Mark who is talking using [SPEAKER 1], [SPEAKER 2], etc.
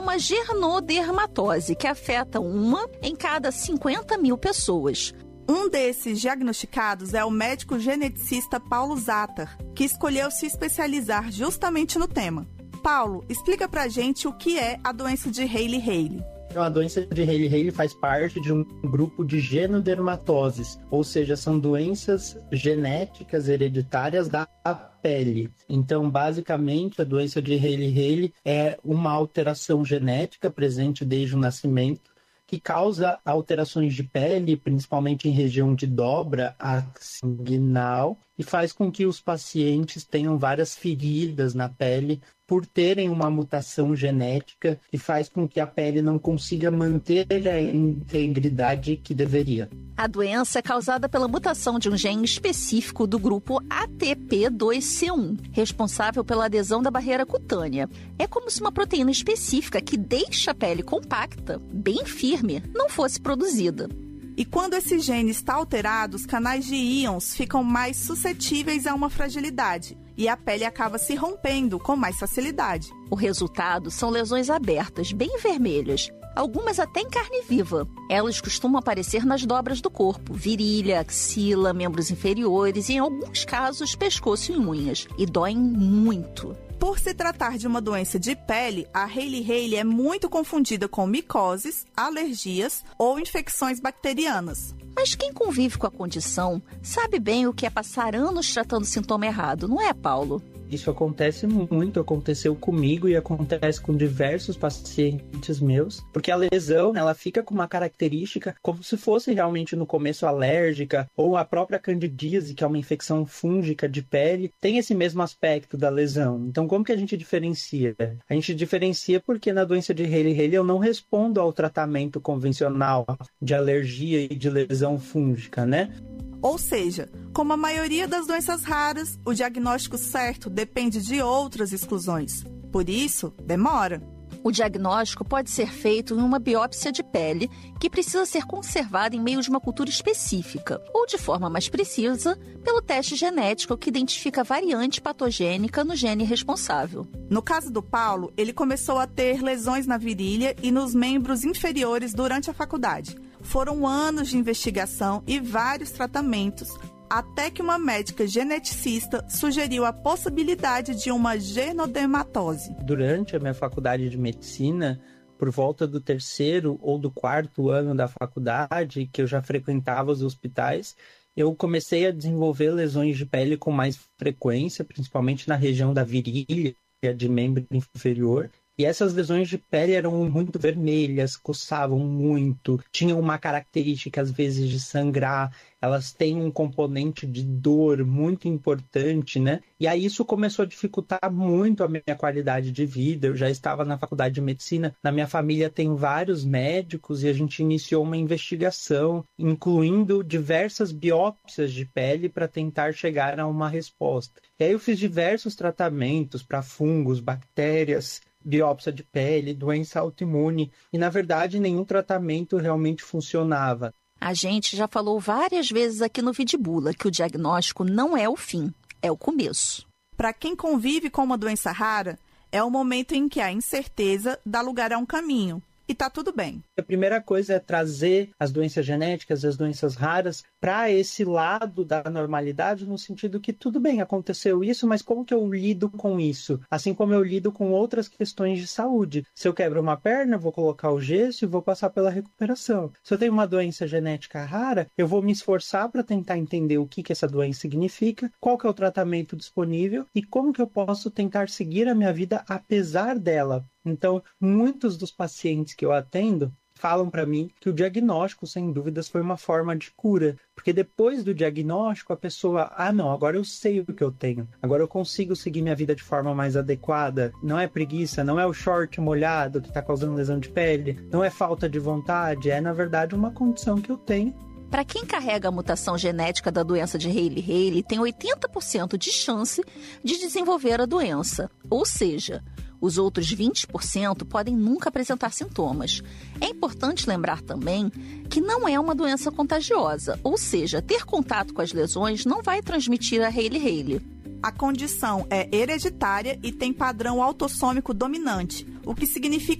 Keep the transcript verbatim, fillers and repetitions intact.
[SPEAKER 1] uma gernodermatose, que afeta uma em cada cinquenta mil pessoas.
[SPEAKER 2] Um desses diagnosticados é o médico geneticista Paulo Zatter, que escolheu se especializar justamente no tema. Paulo, explica pra gente o que é a doença de Hailey-Hailey.
[SPEAKER 3] Então, a doença de Hailey-Hailey faz parte de um grupo de genodermatoses, ou seja, são doenças genéticas hereditárias da pele. Então, basicamente, a doença de Hailey-Hailey é uma alteração genética presente desde o nascimento, que causa alterações de pele, principalmente em região de dobra axonal, e faz com que os pacientes tenham várias feridas na pele por terem uma mutação genética que faz com que a pele não consiga manter a integridade que deveria.
[SPEAKER 1] A doença é causada pela mutação de um gene específico do grupo A T P dois C um, responsável pela adesão da barreira cutânea. É como se uma proteína específica que deixa a pele compacta, bem firme, não fosse produzida.
[SPEAKER 2] E quando esse gene está alterado, os canais de íons ficam mais suscetíveis a uma fragilidade e a pele acaba se rompendo com mais facilidade.
[SPEAKER 1] O resultado são lesões abertas, bem vermelhas, algumas até em carne viva. Elas costumam aparecer nas dobras do corpo, virilha, axila, membros inferiores e, em alguns casos, pescoço e unhas, e doem muito.
[SPEAKER 2] Por se tratar de uma doença de pele, a Hailey-Hailey é muito confundida com micoses, alergias ou infecções bacterianas.
[SPEAKER 1] Mas quem convive com a condição sabe bem o que é passar anos tratando sintoma errado, não é, Paulo?
[SPEAKER 3] Isso acontece muito, aconteceu comigo e acontece com diversos pacientes meus, porque a lesão, ela fica com uma característica como se fosse realmente no começo alérgica, ou a própria candidíase, que é uma infecção fúngica de pele, tem esse mesmo aspecto da lesão. Então, como que a gente diferencia? A gente diferencia porque na doença de Hailey-Hailey eu não respondo ao tratamento convencional de alergia e de lesão fúngica, né?
[SPEAKER 2] Ou seja, como a maioria das doenças raras, o diagnóstico certo depende de outras exclusões. Por isso, demora.
[SPEAKER 1] O diagnóstico pode ser feito em uma biópsia de pele, que precisa ser conservada em meio de uma cultura específica, ou de forma mais precisa, pelo teste genético que identifica a variante patogênica no gene responsável.
[SPEAKER 2] No caso do Paulo, ele começou a ter lesões na virilha e nos membros inferiores durante a faculdade. Foram anos de investigação e vários tratamentos, até que uma médica geneticista sugeriu a possibilidade de uma gernodermatose.
[SPEAKER 3] Durante a minha faculdade de medicina, por volta do terceiro ou do quarto ano da faculdade, que eu já frequentava os hospitais, eu comecei a desenvolver lesões de pele com mais frequência, principalmente na região da virilha, de membro inferior. E essas lesões de pele eram muito vermelhas, coçavam muito, tinham uma característica, às vezes, de sangrar. Elas têm um componente de dor muito importante, né? E aí isso começou a dificultar muito a minha qualidade de vida. Eu já estava na faculdade de medicina. Na minha família tem vários médicos e a gente iniciou uma investigação, incluindo diversas biópsias de pele para tentar chegar a uma resposta. E aí eu fiz diversos tratamentos para fungos, bactérias, biópsia de pele, doença autoimune, e na verdade nenhum tratamento realmente funcionava.
[SPEAKER 1] A gente já falou várias vezes aqui no Vidibula que o diagnóstico não é o fim, é o começo.
[SPEAKER 2] Para quem convive com uma doença rara, é o momento em que a incerteza dá lugar a um caminho. E tá tudo bem.
[SPEAKER 3] A primeira coisa é trazer as doenças genéticas, as doenças raras, para esse lado da normalidade, no sentido que tudo bem, aconteceu isso, mas como que eu lido com isso? Assim como eu lido com outras questões de saúde. Se eu quebro uma perna, eu vou colocar o gesso e vou passar pela recuperação. Se eu tenho uma doença genética rara, eu vou me esforçar para tentar entender o que, que essa doença significa, qual que é o tratamento disponível e como que eu posso tentar seguir a minha vida apesar dela. Então, muitos dos pacientes que eu atendo falam para mim que o diagnóstico, sem dúvidas, foi uma forma de cura. Porque depois do diagnóstico, a pessoa, ah, não, agora eu sei o que eu tenho. Agora eu consigo seguir minha vida de forma mais adequada. Não é preguiça, não é o short molhado que está causando lesão de pele, não é falta de vontade, é, na verdade, uma condição que eu tenho.
[SPEAKER 1] Para quem carrega a mutação genética da doença de Hailey-Hailey, tem oitenta por cento de chance de desenvolver a doença. Ou seja, os outros vinte por cento podem nunca apresentar sintomas. É importante lembrar também que não é uma doença contagiosa, ou seja, ter contato com as lesões não vai transmitir a Hailey-Hailey.
[SPEAKER 2] A condição é hereditária e tem padrão autossômico dominante, o que significa